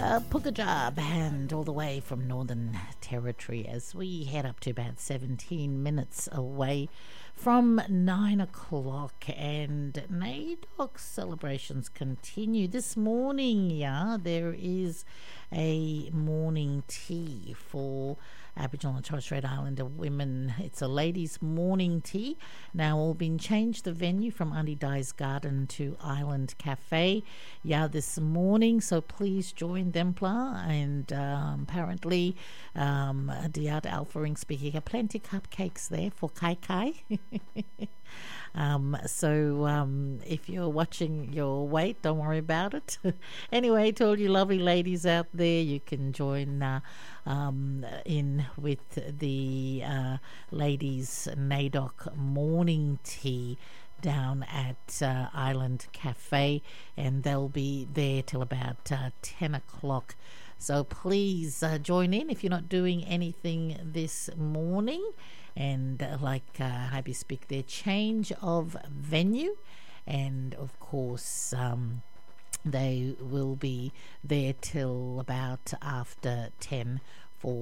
Pukaja band all the way from Northern Territory as we head up to about 17 minutes away from 9 o'clock, and NAIDOC celebrations continue this morning. There is a morning tea for Aboriginal and Torres Strait Islander women. It's a ladies' morning tea. Now all been changed the venue from Auntie Di's Garden to Island Cafe this morning, so please join them. And apparently Diat Alpha Ring speaking, plenty cupcakes there for Kai Kai. So if you're watching your weight, don't worry about it. Anyway, to all you lovely ladies out there, you can join in with the ladies' NAIDOC morning tea down at Island Cafe, and they'll be there till about 10 o'clock. So please join in if you're not doing anything this morning. And like Happy Speak, their change of venue, and of course they will be there till about after 10